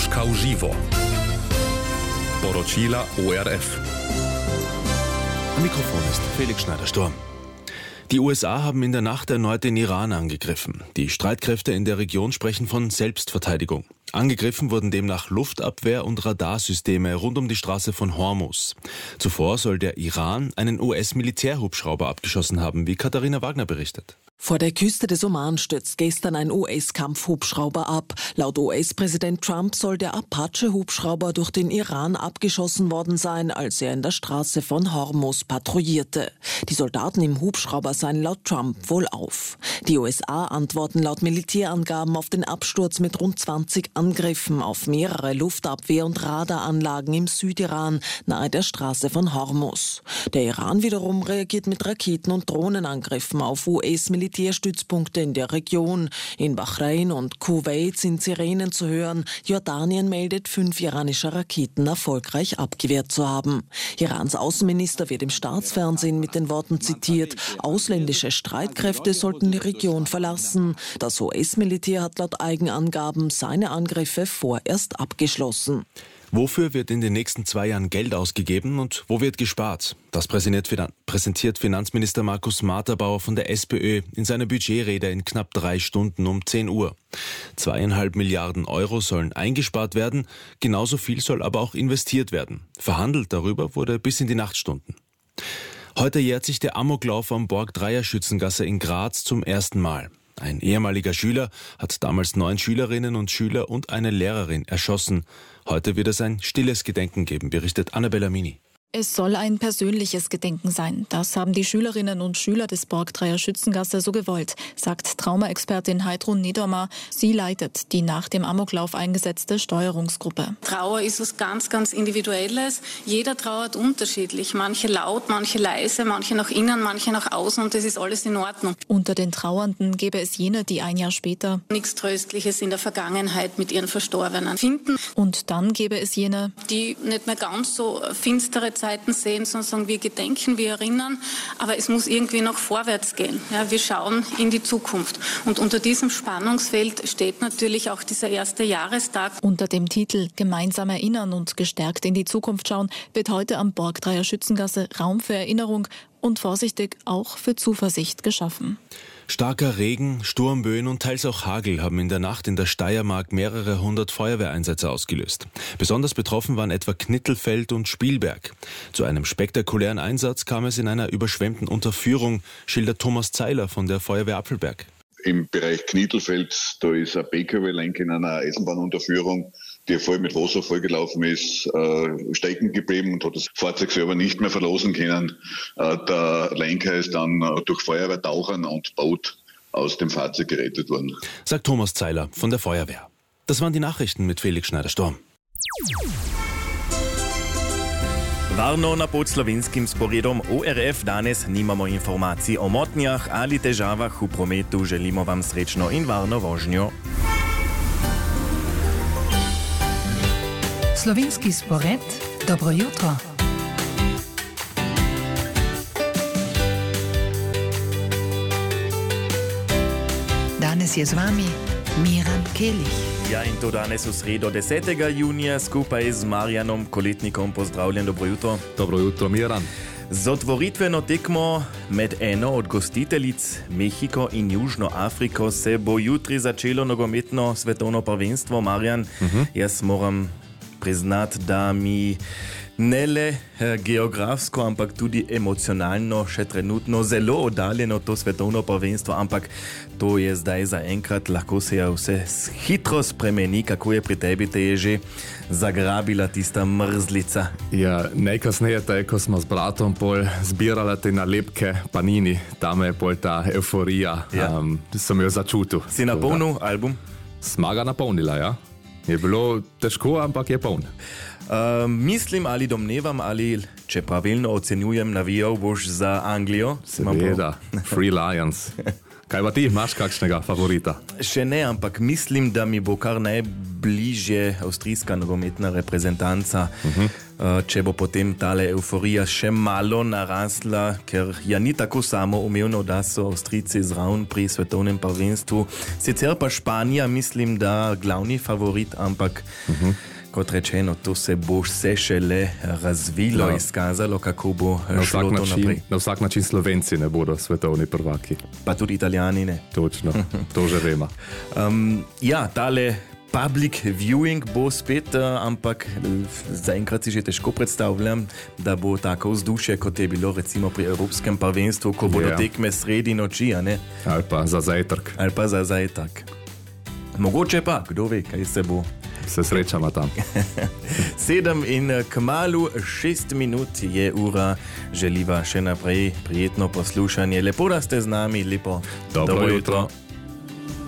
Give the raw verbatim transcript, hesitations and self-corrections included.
Polska u živo. Poročila O R F. Am Mikrofon ist Felix Schneider-Sturm. Die U S A haben in der Nacht erneut den Iran angegriffen. Die Streitkräfte in der Region sprechen von Selbstverteidigung. Angegriffen wurden demnach Luftabwehr- und Radarsysteme rund um die Straße von Hormuz. Zuvor soll der Iran einen U S-Militärhubschrauber abgeschossen haben, wie Katharina Wagner berichtet. Vor der Küste des Oman stürzt gestern ein U S-Kampfhubschrauber ab. Laut U S-Präsident Trump soll der Apache-Hubschrauber durch den Iran abgeschossen worden sein, als er in der Straße von Hormuz patrouillierte. Die Soldaten im Hubschrauber seien laut Trump wohl auf. Die U S A antworten laut Militärangaben auf den Absturz mit rund zwanzig Angriffen auf mehrere Luftabwehr- und Radaranlagen im Südiran nahe der Straße von Hormuz. Der Iran wiederum reagiert mit Raketen- und Drohnenangriffen auf U S-Militärstützpunkte in der Region. In Bahrain und Kuwait sind Sirenen zu hören. Jordanien meldet, fünf iranische Raketen erfolgreich abgewehrt zu haben. Irans Außenminister wird im Staatsfernsehen mit den Worten zitiert: Ausländische Streitkräfte sollten die Region verlassen. Das U S-Militär hat laut Eigenangaben seine Angriffe vorerst abgeschlossen. Wofür wird in den nächsten zwei Jahren Geld ausgegeben und wo wird gespart? Das präsentiert Finanzminister Markus Marterbauer von der SPÖ in seiner Budgetrede in knapp drei Stunden um zehn Uhr. Zweieinhalb Milliarden Euro sollen eingespart werden, genauso viel soll aber auch investiert werden. Verhandelt darüber wurde bis in die Nachtstunden. Heute jährt sich der Amoklauf am Borg-Dreier-Schützengasse in Graz zum ersten Mal. Ein ehemaliger Schüler hat damals neun Schülerinnen und Schüler und eine Lehrerin erschossen. Heute wird es ein stilles Gedenken geben, berichtet Annabella Mini. Es soll ein persönliches Gedenken sein. Das haben die Schülerinnen und Schüler des Borg-Dreier-Schützengasse so gewollt, sagt Traumaexpertin Heidrun Niedermer. Sie leitet die nach dem Amoklauf eingesetzte Steuerungsgruppe. Trauer ist was ganz, ganz Individuelles. Jeder trauert unterschiedlich. Manche laut, manche leise, manche nach innen, manche nach außen und das ist alles in Ordnung. Unter den Trauernden gäbe es jene, die ein Jahr später nichts Tröstliches in der Vergangenheit mit ihren Verstorbenen finden. Und dann gäbe es jene, die nicht mehr ganz so finstere Zeiten sehen, sondern sagen, wir gedenken, wir erinnern, aber es muss irgendwie noch vorwärts gehen. Ja, wir schauen in die Zukunft. Und unter diesem Spannungsfeld steht natürlich auch dieser erste Jahrestag. Unter dem Titel Gemeinsam erinnern und gestärkt in die Zukunft schauen wird heute am Borg-Dreier-Schützengasse Raum für Erinnerung und vorsichtig auch für Zuversicht geschaffen. Starker Regen, Sturmböen und teils auch Hagel haben in der Nacht in der Steiermark mehrere hundert Feuerwehreinsätze ausgelöst. Besonders betroffen waren etwa Knittelfeld und Spielberg. Zu einem spektakulären Einsatz kam es in einer überschwemmten Unterführung, schildert Thomas Zeiler von der Feuerwehr Apfelberg. Im Bereich Knittelfeld, da ist ein P K W-Lenk in einer Eisenbahnunterführung, die voll mit Wasser vollgelaufen ist, äh, stecken geblieben und hat das Fahrzeug selber nicht mehr verlassen können. Äh, der Lenker ist dann äh, durch Feuerwehrtauchern und Boot aus dem Fahrzeug gerettet worden. Sagt Thomas Zeiler von der Feuerwehr. Das waren die Nachrichten mit Felix Schneider-Sturm. Varno na podslovinskim sporedom O R F danes nimamo informacij o motnjah ali težavah v prometu. Želimo vam srečno in varno vožnjo. Slovenski spored, dobro jutro. Danes je z vami Miran Kelih. Ja, in to danes v sredo desetega junija skupaj z Marjanom Koletnikom. Pozdravljen, dobro jutro. Dobro jutro, Miran. Z otvoritveno tekmo med eno od gostiteljic, Mehiko in Južno Afriko, se bo jutri začelo nogometno svetovno prvenstvo. Marjan, uh-huh. Jaz moram priznati, da mi ne le geografsko, ampak tudi emocionalno še trenutno zelo oddaljeno to svetovno prvenstvo, ampak to je zdaj zaenkrat, lahko se je vse hitro spremeni. Kako je pri tebi, te je že zagrabila tista mrzlica? Ja, najkasneje je, ko smo s bratom pol zbirali te nalepke Panini, tam je pol ta euforija, ja. um, sem jo začutil. Si napolnil album? Sma ga napolnila, ja. Je bilo težko, ampak je poln. Uh, mislim ali domnevam ali, če pravilno ocenjujem, navijal boš za Anglijo. Seveda, Free Lions. Kaj pa ti, imaš kakšnega favorita? Še ne, ampak mislim, da mi bo kar najbližje avstrijska nogometna reprezentanca. Uh-huh. če bo potem tale euforija še malo narasla, ker ja ni tako samo umevno, da so Avstrijci zraven pri svetovnem prvenstvu. Sicer pa Španija, mislim, da glavni favorit, ampak uh-huh. kot rečeno, to se bo vse šele razvilo, no. izkazalo, kako bo na šlo to način, naprej. Na vsak način Slovenci ne bodo svetovni prvaki. Pa tudi Italijani ne. Točno, to že vemo. Um, ja, tale public viewing bo spet, uh, ampak zaenkrat si že težko predstavljam, da bo tako vzdušje, kot je bilo recimo pri Evropskem prvenstvu, ko bodo yeah. tekme sredi noči, a ne? Ali pa za zajtrk. Ali pa za zajtrk. Mogoče pa, kdo ve, kaj se bo. Se srečamo tam. Sedem in kmalu šest minut je ura. Želiva še naprej prijetno poslušanje. Lepo, da ste z nami, lepo. Dobro, Dobro jutro. jutro.